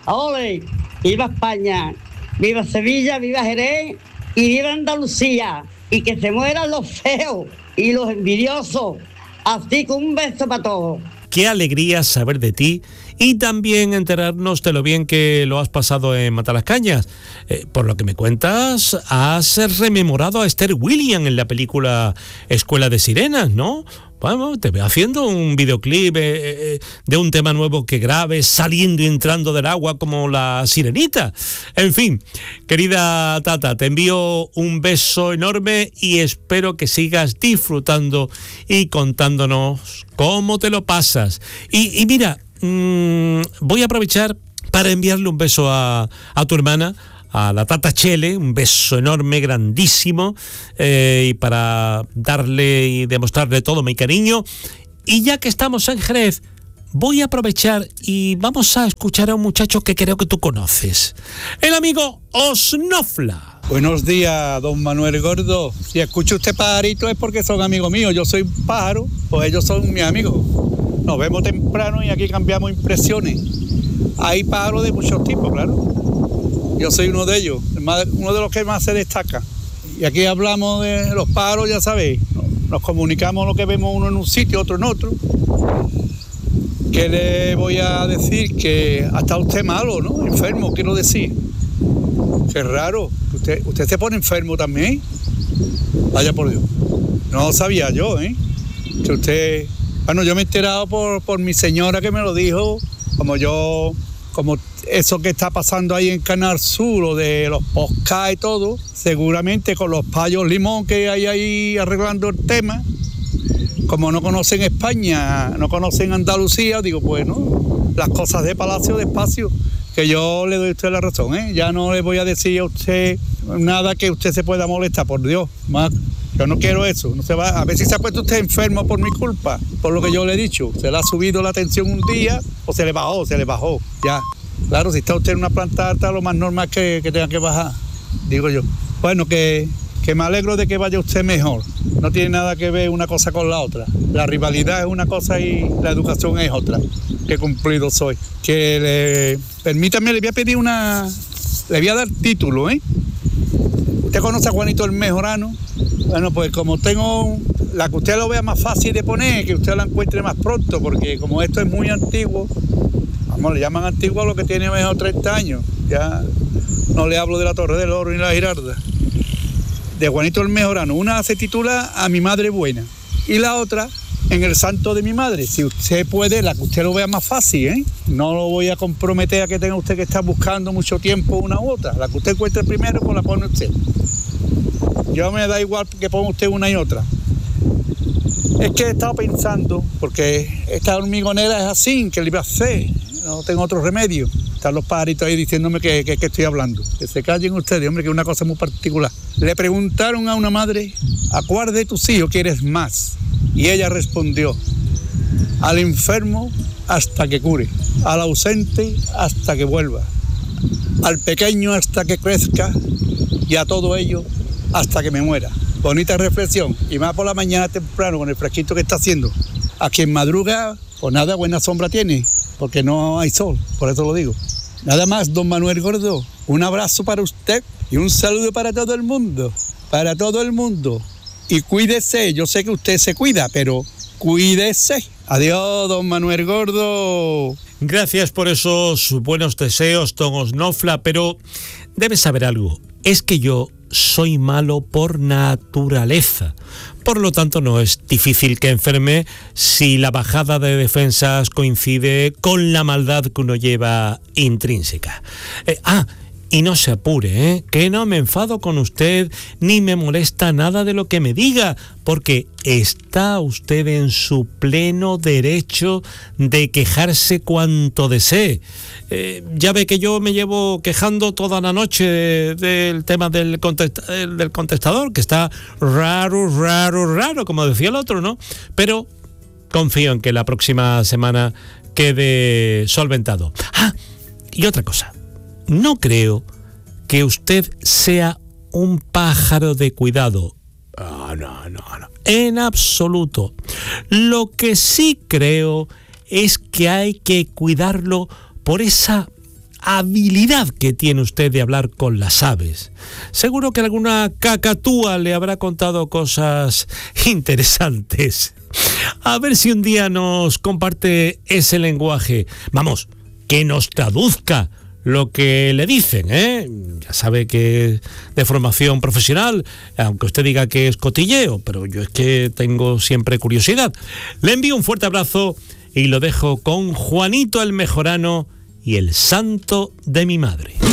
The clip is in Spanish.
¡Ole! ¡Viva España! ¡Viva Sevilla! ¡Viva Jerez! ¡Y viva Andalucía! Y que se mueran los feos y los envidiosos. Así que un beso para todos. Qué alegría saber de ti y también enterarnos de lo bien que lo has pasado en Matalascañas. Por lo que me cuentas, has rememorado a Esther Williams en la película Escuela de Sirenas, ¿no? Bueno, te veo haciendo un videoclip de un tema nuevo que grabes, saliendo y entrando del agua como la sirenita. En fin, querida Tata, te envío un beso enorme y espero que sigas disfrutando y contándonos cómo te lo pasas. Y mira, voy a aprovechar para enviarle un beso a tu hermana, a la Tata Chele, un beso enorme, grandísimo, y para darle y demostrarle todo mi cariño. Y ya que estamos en Jerez, voy a aprovechar y vamos a escuchar a un muchacho que creo que tú conoces, el amigo Osnofla. Buenos días, don Manuel Gordo. Si escucha usted pajarito es porque son amigos míos. Yo soy un pájaro, pues ellos son mis amigos. Nos vemos temprano y aquí cambiamos impresiones. Hay pájaros de muchos tipos, claro. Yo soy uno de ellos, uno de los que más se destaca. Y aquí hablamos de los pájaros, ya sabéis. Nos comunicamos lo que vemos uno en un sitio, otro en otro. ¿Qué le voy a decir? Que ha estado usted malo, ¿no? Enfermo, quiero decir. Qué raro. Usted se pone enfermo también. Vaya por Dios. No lo sabía yo, ¿eh? Que usted... Bueno, yo me he enterado por mi señora que me lo dijo, como eso que está pasando ahí en Canal Sur, lo de los podcasts y todo, seguramente con los payos limón que hay ahí arreglando el tema, como no conocen España, no conocen Andalucía, digo, bueno, las cosas de palacio despacio, que yo le doy a usted la razón, ¿eh? Ya no le voy a decir a usted nada que usted se pueda molestar, por Dios, más. Yo no quiero eso, no se va. A ver si se ha puesto usted enfermo por mi culpa, por lo que yo le he dicho. Se le ha subido la tensión un día o se le bajó, ya. Claro, si está usted en una planta alta, lo más normal es que tenga que bajar, digo yo. Bueno, que me alegro de que vaya usted mejor. No tiene nada que ver una cosa con la otra. La rivalidad es una cosa y la educación es otra. Qué cumplido soy. Permítame, le voy a pedir le voy a dar título, ¿eh? ¿Usted conoce a Juanito el Mejorano? Bueno, pues como tengo la que usted lo vea más fácil de poner, que usted la encuentre más pronto, porque como esto es muy antiguo, le llaman antiguo a lo que tiene mejor 30 años, ya no le hablo de la Torre del Oro ni la Girarda, de Juanito el Mejorano. Una se titula A mi madre buena y la otra En el santo de mi madre. Si usted puede, la que usted lo vea más fácil, ¿eh? No lo voy a comprometer a que tenga usted que estar buscando mucho tiempo una u otra. La que usted encuentre primero, pues la pone usted. Yo me da igual que ponga usted una y otra. Es que he estado pensando, porque esta hormigonera es así, que le iba a hacer, no tengo otro remedio. Están los pajaritos ahí diciéndome que estoy hablando. Que se callen ustedes, hombre, que es una cosa muy particular. Le preguntaron a una madre, ¿a cuál de tus hijos quieres más? Y ella respondió, al enfermo hasta que cure, al ausente hasta que vuelva, al pequeño hasta que crezca y a todo ello hasta que me muera. Bonita reflexión, y más por la mañana temprano con el fresquito que está haciendo. A quien madruga, pues nada, buena sombra tiene, porque no hay sol, por eso lo digo. Nada más, don Manuel Gordo, un abrazo para usted y un saludo para todo el mundo, Y cuídese, yo sé que usted se cuida, pero cuídese. Adiós, don Manuel Gordo. Gracias por esos buenos deseos, don Osnofla, pero debes saber algo, es que yo soy malo por naturaleza. Por lo tanto, no es difícil que enferme si la bajada de defensas coincide con la maldad que uno lleva intrínseca. Y no se apure, que no me enfado con usted ni me molesta nada de lo que me diga, porque está usted en su pleno derecho de quejarse cuanto desee. Ya ve que yo me llevo quejando toda la noche del tema del contestador, que está raro, como decía el otro, ¿no? Pero confío en que la próxima semana quede solventado. Y otra cosa. No creo que usted sea un pájaro de cuidado. No. En absoluto. Lo que sí creo es que hay que cuidarlo por esa habilidad que tiene usted de hablar con las aves. Seguro que alguna cacatúa le habrá contado cosas interesantes. A ver si un día nos comparte ese lenguaje. Vamos, que nos traduzca lo que le dicen, ¿eh? Ya sabe que de formación profesional, aunque usted diga que es cotilleo, pero yo es que tengo siempre curiosidad. Le envío un fuerte abrazo y lo dejo con Juanito el Mejorano y el santo de mi madre.